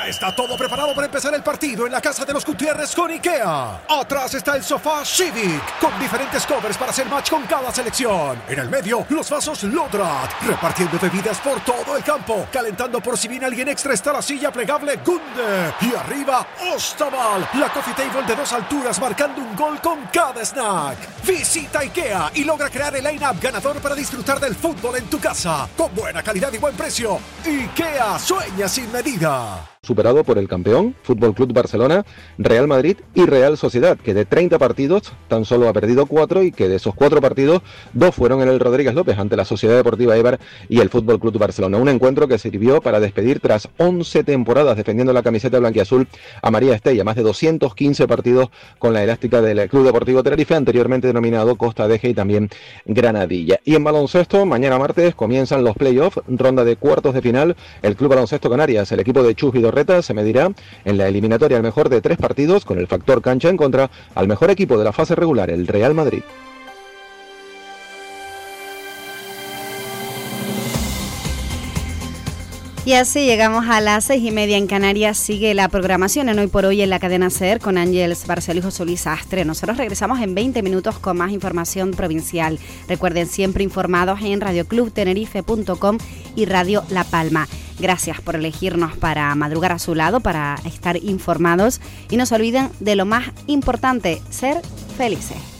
Ya está todo preparado para empezar el partido en la casa de los Gutiérrez con IKEA. Atrás está el sofá Civic, con diferentes covers para hacer match con cada selección. En el medio, los vasos Lodrat, repartiendo bebidas por todo el campo. Calentando por si viene alguien extra está la silla plegable Gunde. Y arriba, Ostaval, la coffee table de 2 alturas marcando un gol con cada snack. Visita IKEA y logra crear el line-up ganador para disfrutar del fútbol en tu casa. Con buena calidad y buen precio. IKEA, sueña sin medida. Superado por el campeón, Fútbol Club Barcelona, Real Madrid y Real Sociedad, que de 30 partidos tan solo ha perdido 4 y que de esos 4 partidos 2 fueron en el Rodríguez López ante la Sociedad Deportiva Eibar y el Fútbol Club Barcelona. Un encuentro que sirvió para despedir tras 11 temporadas defendiendo la camiseta blanquiazul a María Estella, más de 215 partidos con la elástica del Club Deportivo Tenerife, anteriormente denominado Costa Deje y también Granadilla. Y en baloncesto, mañana martes comienzan los playoffs, ronda de cuartos de final. El Club Baloncesto Canarias, el equipo de Chus Vidorreta, se medirá en la eliminatoria al mejor de 3 partidos con el factor cancha en contra al mejor equipo de la fase regular, el Real Madrid. Y así llegamos a las 6:30 en Canarias. Sigue la programación en Hoy por Hoy en la cadena SER con Ángeles Barceló y José Luis Astre. Nosotros regresamos en 20 minutos con más información provincial. Recuerden, siempre informados en radioclubtenerife.com y Radio La Palma. Gracias por elegirnos para madrugar a su lado, para estar informados. Y no se olviden de lo más importante, ser felices.